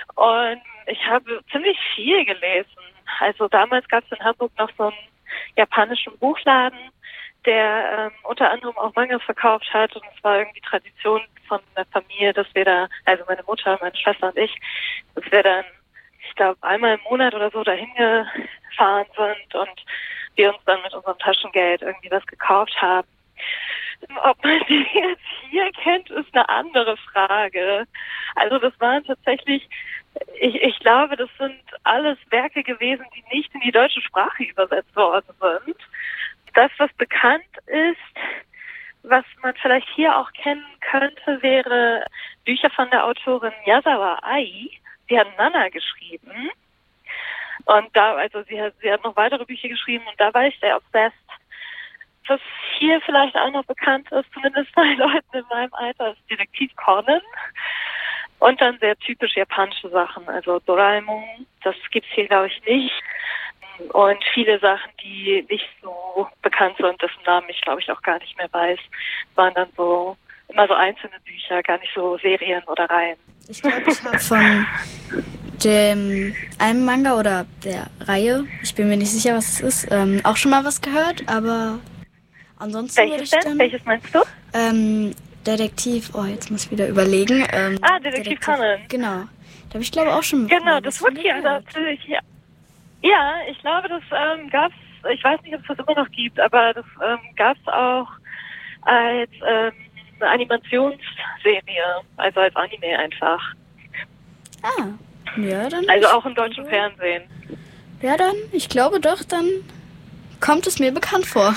Und ich habe ziemlich viel gelesen. Also damals gab es in Hamburg noch so einen japanischen Buchladen, der unter anderem auch Mangas verkauft hat. Und es war irgendwie Tradition von der Familie, dass wir da, also meine Mutter, meine Schwester und ich, dass wir dann, ich glaube, einmal im Monat oder so dahin gefahren sind und wir uns dann mit unserem Taschengeld irgendwie was gekauft haben. Ob man die jetzt hier kennt, ist eine andere Frage. Also das waren tatsächlich, ich glaube, das sind alles Werke gewesen, die nicht in die deutsche Sprache übersetzt worden sind. Das, was bekannt ist, was man vielleicht hier auch kennen könnte, wäre Bücher von der Autorin Yazawa Ai. Sie hat Nana geschrieben. Und da, also sie hat noch weitere Bücher geschrieben und da war ich sehr obsessed. Was hier vielleicht auch noch bekannt ist, zumindest bei Leuten in meinem Alter, ist Detektiv Conan. Und dann sehr typisch japanische Sachen, also Doraemon, das gibt's hier, glaube ich, nicht. Und viele Sachen, die nicht so bekannt sind, dessen Namen ich, glaube ich, auch gar nicht mehr weiß, waren dann so immer so einzelne Bücher, gar nicht so Serien oder Reihen. Ich glaube, ich habe von einem Manga oder der Reihe, ich bin mir nicht sicher, was es ist, auch schon mal was gehört, aber ansonsten Welches denn? Welches meinst du? Detektiv, jetzt muss ich wieder überlegen. Detektiv Conan. Genau, da habe ich glaube auch schon Genau, das wurde hier natürlich, ja, ich glaube, das gab's, ich weiß nicht, ob es das immer noch gibt, aber das gab's auch als eine Animationsserie, also als Anime einfach. Ja, dann. Also auch im deutschen Fernsehen. Ja, dann, ich glaube doch, dann kommt es mir bekannt vor.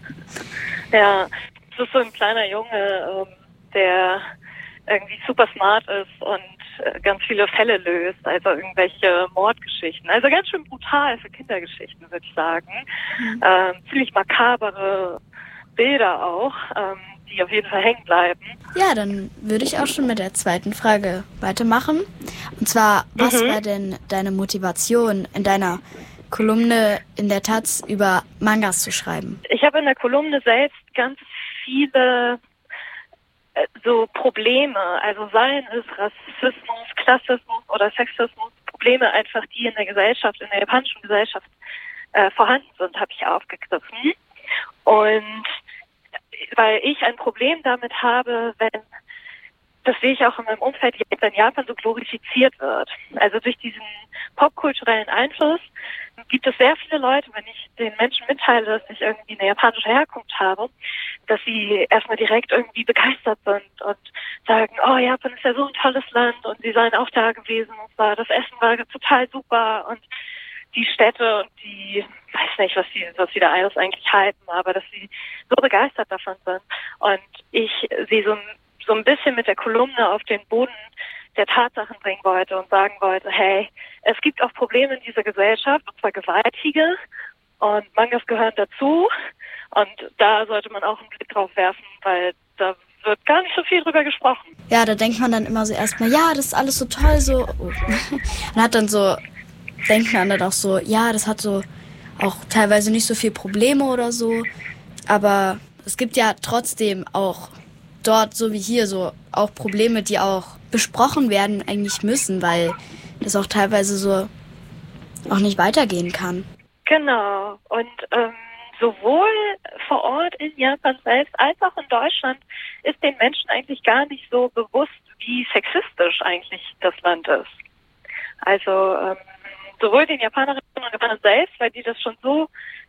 Ja, es ist so ein kleiner Junge, der irgendwie super smart ist und ganz viele Fälle löst, also irgendwelche Mordgeschichten. Also ganz schön brutal für Kindergeschichten, würde ich sagen. Ziemlich makabere Bilder auch, die auf jeden Fall hängen bleiben. Ja, dann würde ich auch schon mit der zweiten Frage weitermachen. Und zwar, was war denn deine Motivation in deiner Kolumne in der Taz über Mangas zu schreiben? Ich habe in der Kolumne selbst ganz viele so Probleme, also seien es Rassismus, Klassismus oder Sexismus, Probleme einfach, die in der Gesellschaft, in der japanischen Gesellschaft vorhanden sind, habe ich aufgegriffen. Und weil ich ein Problem damit habe, wenn, das sehe ich auch in meinem Umfeld, wenn Japan so glorifiziert wird. Also durch diesen popkulturellen Einfluss gibt es sehr viele Leute, wenn ich den Menschen mitteile, dass ich irgendwie eine japanische Herkunft habe, dass sie erstmal direkt irgendwie begeistert sind und sagen, oh, Japan ist ja so ein tolles Land und sie seien auch da gewesen und das Essen war total super und die Städte und die, weiß nicht, was sie da alles eigentlich halten, aber dass sie so begeistert davon sind. Und ich sie so ein bisschen mit der Kolumne auf den Boden der Tatsachen bringen wollte und sagen wollte, hey, es gibt auch Probleme in dieser Gesellschaft, und zwar gewaltige, und Mangas gehören dazu, und da sollte man auch einen Blick drauf werfen, weil da wird gar nicht so viel drüber gesprochen. Ja, da denkt man dann immer so erstmal, ja, das ist alles so toll, so. Man hat dann so, denkt man dann auch so, ja, das hat so auch teilweise nicht so viel Probleme oder so, aber es gibt ja trotzdem auch dort, so wie hier, so auch Probleme, die auch besprochen werden eigentlich müssen, weil das auch teilweise so auch nicht weitergehen kann. Genau. Und sowohl vor Ort in Japan selbst als auch in Deutschland ist den Menschen eigentlich gar nicht so bewusst, wie sexistisch eigentlich das Land ist. Also sowohl den Japanerinnen und Japanern selbst, weil die das schon so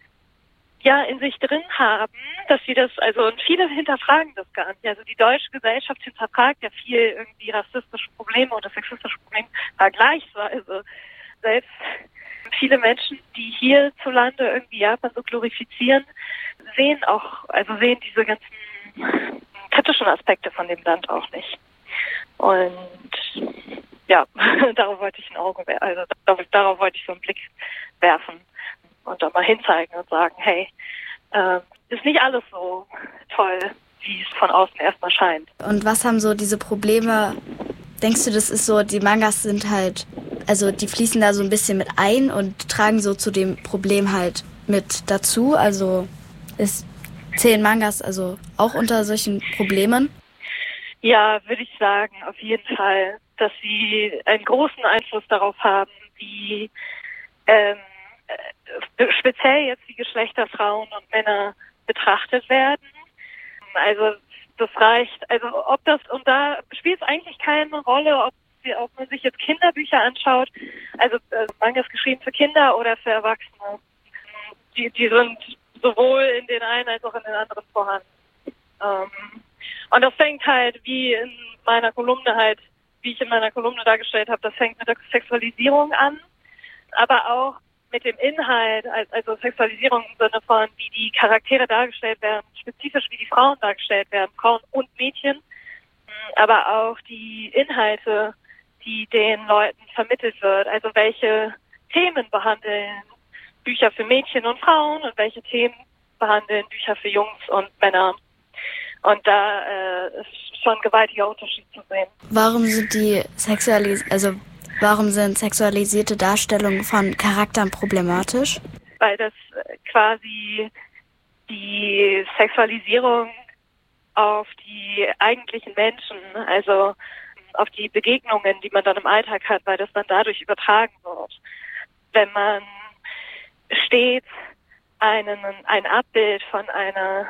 in sich drin haben, dass sie das, also, und viele hinterfragen das gar nicht. Also die deutsche Gesellschaft hinterfragt ja viel irgendwie rassistische Probleme oder sexistische Probleme vergleichsweise. Selbst viele Menschen, die hierzulande irgendwie Japan so glorifizieren, sehen diese ganzen kritischen Aspekte von dem Land auch nicht. Und ja, darauf wollte ich darauf wollte ich so einen Blick werfen. Und dann mal hinzeigen und sagen, hey, ist nicht alles so toll, wie es von außen erstmal scheint. Und was haben so diese Probleme, denkst du, das ist so, die Mangas sind halt, also die fließen da so ein bisschen mit ein und tragen so zu dem Problem halt mit dazu? Also zählen Mangas also auch unter solchen Problemen? Ja, würde ich sagen, auf jeden Fall. dass sie einen großen Einfluss darauf haben, wie speziell jetzt die Geschlechter Frauen und Männer betrachtet werden. Also das reicht, also und da spielt es eigentlich keine Rolle, ob man sich jetzt Kinderbücher anschaut, also Mangas geschrieben für Kinder oder für Erwachsene. Die sind sowohl in den einen als auch in den anderen vorhanden. Und das fängt halt, wie ich in meiner Kolumne dargestellt habe, das fängt mit der Sexualisierung an, aber auch mit dem Inhalt, also Sexualisierung im Sinne von, wie die Charaktere dargestellt werden, spezifisch wie die Frauen dargestellt werden, Frauen und Mädchen, aber auch die Inhalte, die den Leuten vermittelt wird, also welche Themen behandeln Bücher für Mädchen und Frauen und welche Themen behandeln Bücher für Jungs und Männer. Und da ist schon ein gewaltiger Unterschied zu sehen. Warum sind sexualisierte Darstellungen von Charakteren problematisch? Weil das quasi die Sexualisierung auf die eigentlichen Menschen, also auf die Begegnungen, die man dann im Alltag hat, weil das dann dadurch übertragen wird. Wenn man stets ein Abbild von einer,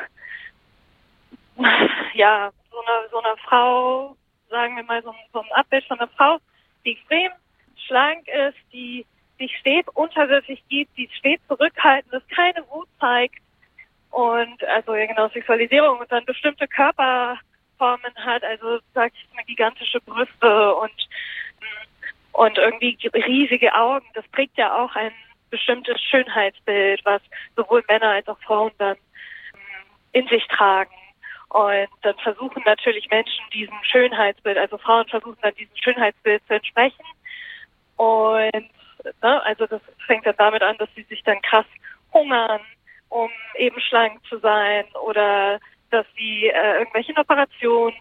ja, so einer Frau, sagen wir mal, so ein Abbild von einer Frau, die extrem schlank ist, die sich stets unterwürfig gibt, die stets zurückhaltend ist, keine Wut zeigt und also ja genau Sexualisierung und dann bestimmte Körperformen hat, also sag ich mal gigantische Brüste und irgendwie riesige Augen. Das prägt ja auch ein bestimmtes Schönheitsbild, was sowohl Männer als auch Frauen dann in sich tragen. Und dann versuchen natürlich Menschen diesem Schönheitsbild, also Frauen versuchen dann diesem Schönheitsbild zu entsprechen. Und also das fängt dann damit an, dass sie sich dann krass hungern, um eben schlank zu sein, oder dass sie irgendwelche Operationen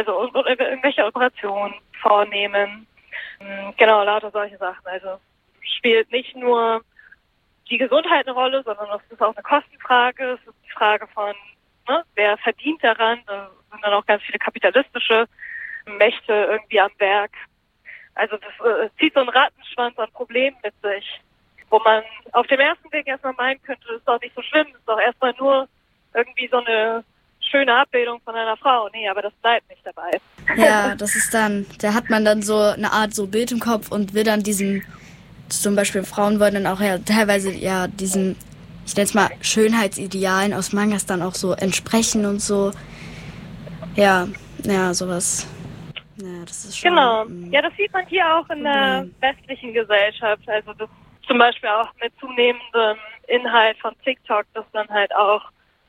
vornehmen. Genau, lauter solche Sachen. Also spielt nicht nur die Gesundheit eine Rolle, sondern es ist auch eine Kostenfrage. Es ist die Frage von, wer verdient daran? Da sind dann auch ganz viele kapitalistische Mächte irgendwie am Werk. Also das zieht so einen Rattenschwanz an Problemen mit sich, wo man auf dem ersten Blick erstmal meinen könnte, das ist doch nicht so schlimm, das ist doch erstmal nur irgendwie so eine schöne Abbildung von einer Frau. Nee, aber das bleibt nicht dabei. Ja, da hat man dann so eine Art so Bild im Kopf und will dann zum Beispiel Frauen wollen dann auch ja teilweise ja diesen, ich nenne es mal, Schönheitsidealen aus Mangas dann auch so entsprechen und so. Ja, sowas. Ja, das ist schon, genau. Ja, das sieht man hier auch in der westlichen Gesellschaft. Also das zum Beispiel auch mit zunehmendem Inhalt von TikTok, dass dann halt auch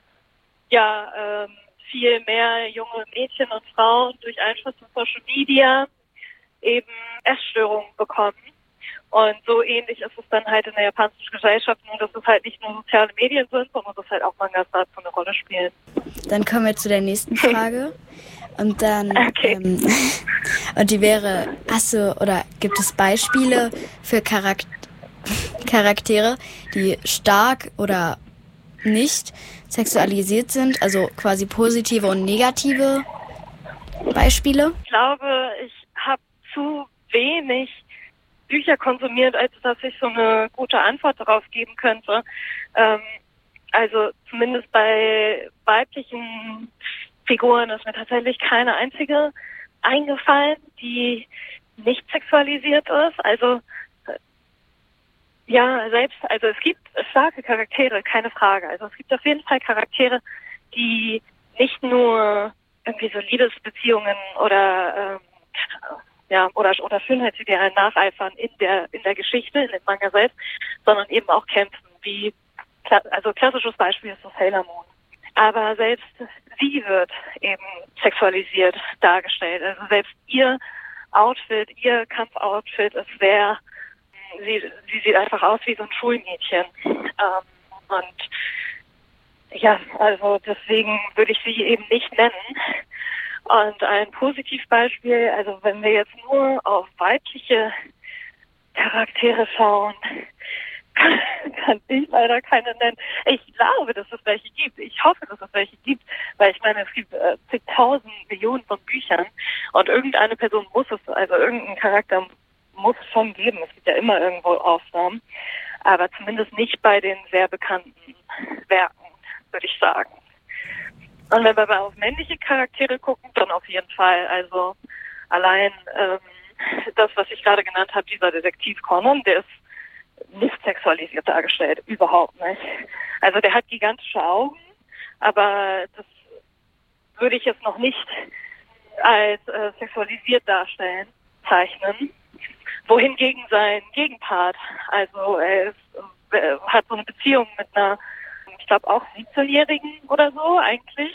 viel mehr junge Mädchen und Frauen durch Einfluss von Social Media eben Essstörungen bekommen. Und so ähnlich ist es dann halt in der japanischen Gesellschaft, nur dass es halt nicht nur soziale Medien sind, sondern dass halt auch Mangas dazu eine Rolle spielen. Dann kommen wir zu der nächsten Frage. Und dann, okay. Und die wäre, gibt es Beispiele für Charaktere, die stark oder nicht sexualisiert sind, also quasi positive und negative Beispiele? Ich glaube, ich habe zu wenig Bücher konsumiert, als dass ich so eine gute Antwort darauf geben könnte. Also zumindest bei weiblichen Figuren ist mir tatsächlich keine einzige eingefallen, die nicht sexualisiert ist. Also es gibt starke Charaktere, keine Frage. Also es gibt auf jeden Fall Charaktere, die nicht nur irgendwie so Liebesbeziehungen oder Schönheitsidealen nacheifern in der Geschichte, in dem Manga selbst, sondern eben auch kämpfen, klassisches Beispiel ist so Sailor Moon. Aber selbst sie wird eben sexualisiert dargestellt. Also selbst ihr Outfit, ihr Kampfoutfit ist sie sieht einfach aus wie so ein Schulmädchen. Also deswegen würde ich sie eben nicht nennen. Und ein Positivbeispiel, also wenn wir jetzt nur auf weibliche Charaktere schauen, kann ich leider keine nennen. Ich glaube, dass es welche gibt. Ich hoffe, dass es welche gibt, weil ich meine, es gibt zigtausend Millionen von Büchern und irgendeine Person muss es, also irgendein Charakter muss es schon geben. Es gibt ja immer irgendwo Ausnahmen, aber zumindest nicht bei den sehr bekannten Werken, würde ich sagen. Und wenn wir mal auf männliche Charaktere gucken, dann auf jeden Fall. Also allein das, was ich gerade genannt habe, dieser Detektiv Conan, der ist nicht sexualisiert dargestellt, überhaupt nicht. Also der hat gigantische Augen, aber das würde ich jetzt noch nicht als sexualisiert darstellen, zeichnen. Wohingegen sein Gegenpart, also er hat so eine Beziehung mit einer, ich glaube auch 17-Jährigen oder so eigentlich.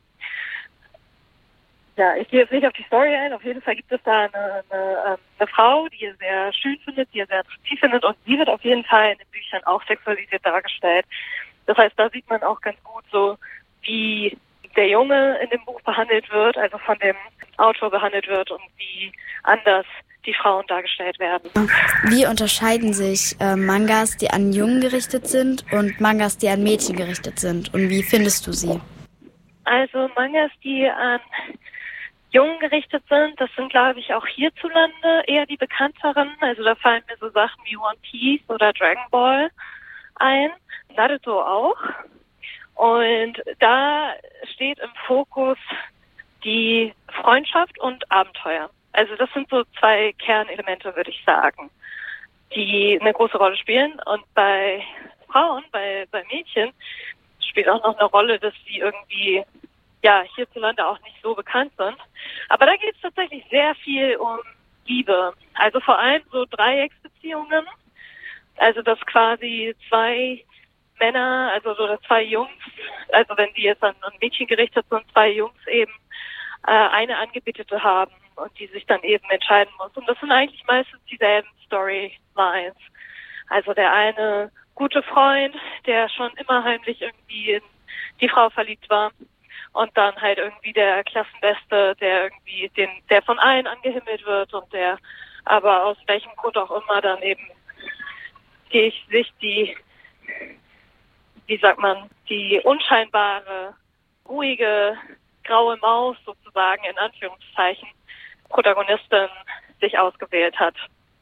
Ja, ich gehe jetzt nicht auf die Story ein. Auf jeden Fall gibt es da eine Frau, die er sehr schön findet, die er sehr attraktiv findet und die wird auf jeden Fall in den Büchern auch sexualisiert dargestellt. Das heißt, da sieht man auch ganz gut so, wie der Junge in dem Buch behandelt wird, also von dem Autor behandelt wird und wie anders die Frauen dargestellt werden. Wie unterscheiden sich Mangas, die an Jungen gerichtet sind und Mangas, die an Mädchen gerichtet sind? Und wie findest du sie? Also Mangas, die an Jungen gerichtet sind, das sind, glaube ich, auch hierzulande eher die bekannteren. Also da fallen mir so Sachen wie One Piece oder Dragon Ball ein, Naruto auch. Und da steht im Fokus die Freundschaft und Abenteuer. Also das sind so zwei Kernelemente, würde ich sagen, die eine große Rolle spielen. Und bei Frauen, bei Mädchen, spielt auch noch eine Rolle, dass sie irgendwie ja hierzulande auch nicht so bekannt sind. Aber da geht es tatsächlich sehr viel um Liebe. Also vor allem so Dreiecksbeziehungen. Also dass quasi zwei Männer, also so zwei Jungs, also wenn die jetzt an Mädchen gerichtet sind, zwei Jungs eben eine Angebetete haben und die sich dann eben entscheiden muss. Und das sind eigentlich meistens dieselben Storylines. Also der eine gute Freund, der schon immer heimlich irgendwie in die Frau verliebt war. Und dann halt irgendwie der Klassenbeste, der irgendwie der von allen angehimmelt wird und der aber aus welchem Grund auch immer dann eben sich die unscheinbare, ruhige, graue Maus sozusagen in Anführungszeichen Protagonistin sich ausgewählt hat.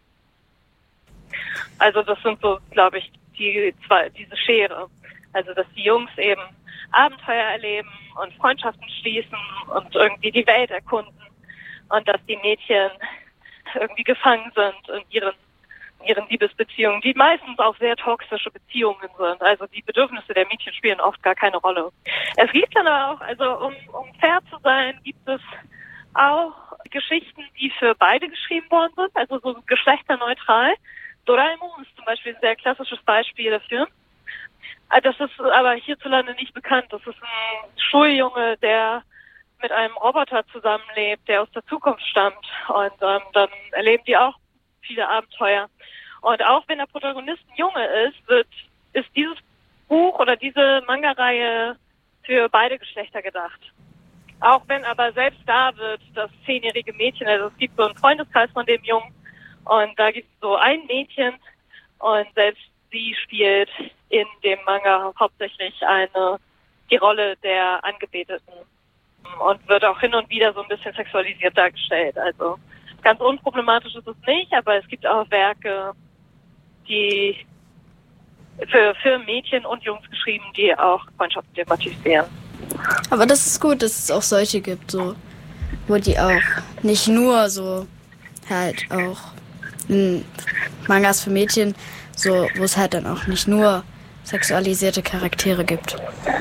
Also das sind so, glaube ich, diese Schere. Also dass die Jungs eben Abenteuer erleben und Freundschaften schließen und irgendwie die Welt erkunden und dass die Mädchen irgendwie gefangen sind in ihren Liebesbeziehungen, die meistens auch sehr toxische Beziehungen sind. Also die Bedürfnisse der Mädchen spielen oft gar keine Rolle. Es gibt dann aber auch, also um fair zu sein, gibt es auch Geschichten, die für beide geschrieben worden sind, also so geschlechterneutral. Doraemon ist zum Beispiel ein sehr klassisches Beispiel dafür. Das ist aber hierzulande nicht bekannt. Das ist ein Schuljunge, der mit einem Roboter zusammenlebt, der aus der Zukunft stammt. Und dann erleben die auch viele Abenteuer. Und auch wenn der Protagonist ein Junge ist dieses Buch oder diese Manga-Reihe für beide Geschlechter gedacht. Auch wenn aber selbst da wird das 10-jährige Mädchen, also es gibt so einen Freundeskreis von dem Jungen und da gibt es so ein Mädchen und selbst sie spielt in dem Manga hauptsächlich die Rolle der Angebeteten und wird auch hin und wieder so ein bisschen sexualisiert dargestellt. Also ganz unproblematisch ist es nicht, aber es gibt auch Werke, die für Mädchen und Jungs geschrieben, die auch Freundschaften thematisieren. Aber das ist gut, dass es auch solche gibt, so, wo die auch nicht nur so halt auch Mangas für Mädchen, so, wo es halt dann auch nicht nur sexualisierte Charaktere gibt.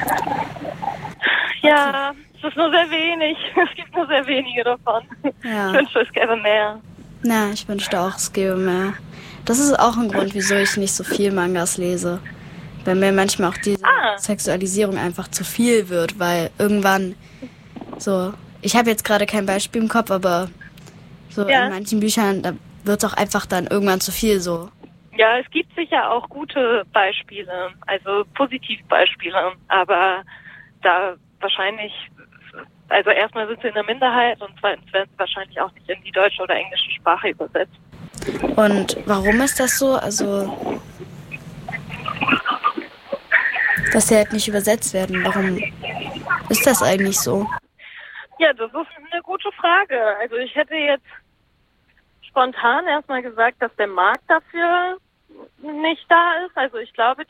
Ja, es ist nur sehr wenig. Es gibt nur sehr wenige davon. Ja. Ich wünschte, es gäbe mehr. Ja, ich wünschte auch, es gäbe mehr. Das ist auch ein Grund, wieso ich nicht so viel Mangas lese. Weil mir manchmal auch diese Sexualisierung einfach zu viel wird, weil irgendwann so, ich habe jetzt gerade kein Beispiel im Kopf, aber so in manchen Büchern, da wird es auch einfach dann irgendwann zu viel so. Ja, es gibt sicher auch gute Beispiele, also Positivbeispiele, aber da wahrscheinlich, also erstmal sind sie in der Minderheit und zweitens werden sie wahrscheinlich auch nicht in die deutsche oder englische Sprache übersetzt. Und warum ist das so? Also dass sie halt nicht übersetzt werden. Warum ist das eigentlich so? Ja, das ist eine gute Frage. Also ich hätte jetzt spontan erstmal gesagt, dass der Markt dafür nicht da ist. Also ich glaube,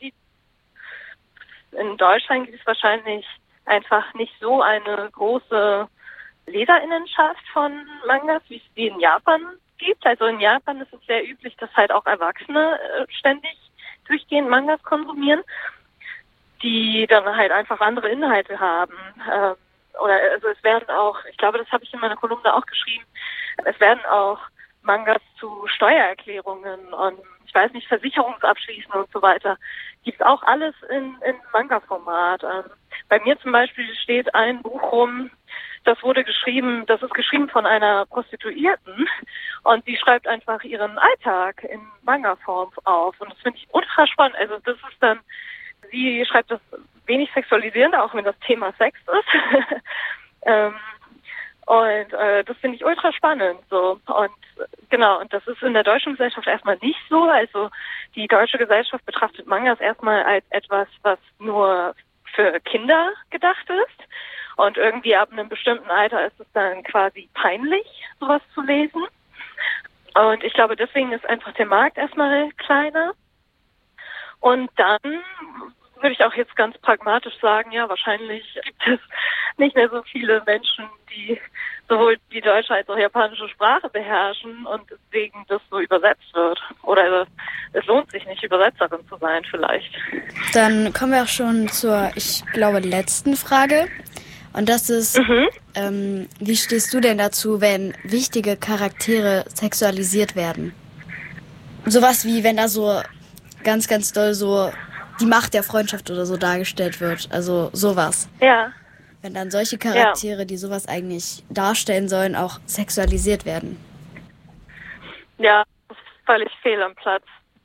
in Deutschland gibt es wahrscheinlich einfach nicht so eine große Leserinnenschaft von Mangas, wie es die in Japan gibt. Also in Japan ist es sehr üblich, dass halt auch Erwachsene ständig durchgehend Mangas konsumieren, die dann halt einfach andere Inhalte haben. Also es werden auch, ich glaube, das habe ich in meiner Kolumne auch geschrieben, es werden auch Mangas zu Steuererklärungen und ich weiß nicht, Versicherungsabschließen und so weiter. Gibt auch alles in Manga-Format. Bei mir zum Beispiel steht ein Buch rum, das ist geschrieben von einer Prostituierten und sie schreibt einfach ihren Alltag in Manga-Form auf und das finde ich ultra spannend. Also das ist dann, sie schreibt das wenig sexualisierend, auch wenn das Thema Sex ist. Das finde ich ultra spannend. So. Und genau, und das ist in der deutschen Gesellschaft erstmal nicht so. Also die deutsche Gesellschaft betrachtet Mangas erstmal als etwas, was nur für Kinder gedacht ist. Und irgendwie ab einem bestimmten Alter ist es dann quasi peinlich, sowas zu lesen. Und ich glaube, deswegen ist einfach der Markt erstmal kleiner. Und dann würde ich auch jetzt ganz pragmatisch sagen, ja, wahrscheinlich gibt es nicht mehr so viele Menschen, die sowohl die deutsche als auch japanische Sprache beherrschen und deswegen das so übersetzt wird. Oder es lohnt sich nicht, Übersetzerin zu sein vielleicht. Dann kommen wir auch schon zur, ich glaube, letzten Frage. Und das ist, wie stehst du denn dazu, wenn wichtige Charaktere sexualisiert werden? Sowas wie, wenn da so ganz, ganz doll so die Macht der Freundschaft oder so dargestellt wird. Also sowas. Ja. Wenn dann solche Charaktere, die sowas eigentlich darstellen sollen, auch sexualisiert werden. Ja, das ist völlig fehl am Platz.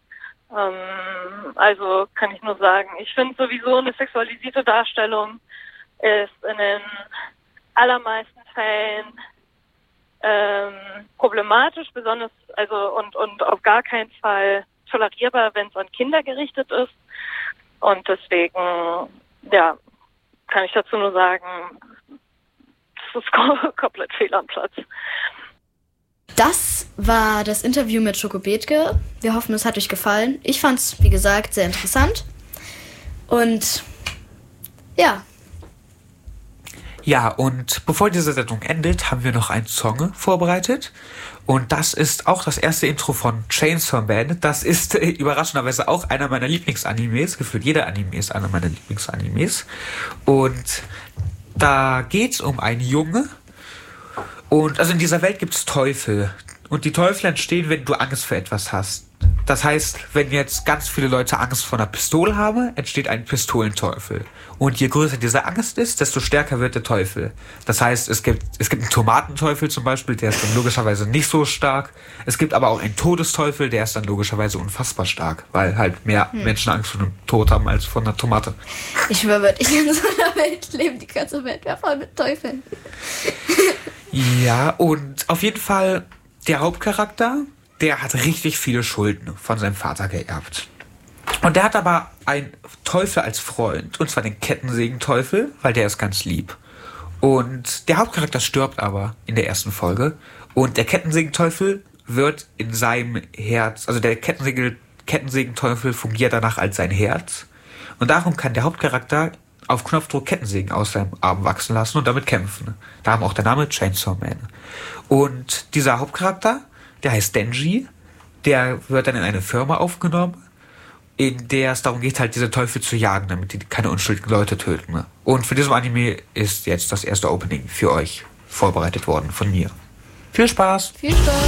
Also kann ich nur sagen, ich finde sowieso eine sexualisierte Darstellung ist in den allermeisten Fällen problematisch, besonders und auf gar keinen Fall tolerierbar, wenn es an Kinder gerichtet ist. Und deswegen, ja, kann ich dazu nur sagen, das ist komplett fehl am Platz. Das war das Interview mit Choco Bethke. Wir hoffen, es hat euch gefallen. Ich fand es, wie gesagt, sehr interessant. Und ja. Ja, und bevor diese Sendung endet, haben wir noch einen Song vorbereitet. Und das ist auch das erste Intro von Chainsaw Man. Das ist überraschenderweise auch einer meiner Lieblingsanimes. Gefühlt jeder Anime ist einer meiner Lieblingsanimes. Und da geht's um einen Junge. Und also in dieser Welt gibt's Teufel. Und die Teufel entstehen, wenn du Angst vor etwas hast. Das heißt, wenn jetzt ganz viele Leute Angst vor einer Pistole haben, entsteht ein Pistolenteufel. Und je größer diese Angst ist, desto stärker wird der Teufel. Das heißt, es gibt einen Tomatenteufel zum Beispiel, der ist dann logischerweise nicht so stark. Es gibt aber auch einen Todesteufel, der ist dann logischerweise unfassbar stark, weil halt mehr Menschen Angst vor dem Tod haben als vor einer Tomate. Ich schwöre, ich in so einer Welt leben, die ganze Welt wäre voll mit Teufeln. Ja, und auf jeden Fall der Hauptcharakter, der hat richtig viele Schulden von seinem Vater geerbt. Und der hat aber einen Teufel als Freund, und zwar den Kettensägenteufel, weil der ist ganz lieb. Und der Hauptcharakter stirbt aber in der ersten Folge. Und der Kettensägenteufel wird in seinem Herz, also der Kettensägenteufel fungiert danach als sein Herz. Und darum kann der Hauptcharakter auf Knopfdruck Kettensägen aus seinem Arm wachsen lassen und damit kämpfen. Darum auch der Name Chainsaw Man. Und dieser Hauptcharakter, der heißt Denji, der wird dann in eine Firma aufgenommen, in der es darum geht, halt diese Teufel zu jagen, damit die keine unschuldigen Leute töten. Und für diesem Anime ist jetzt das erste Opening für euch vorbereitet worden von mir. Viel Spaß! Viel Spaß!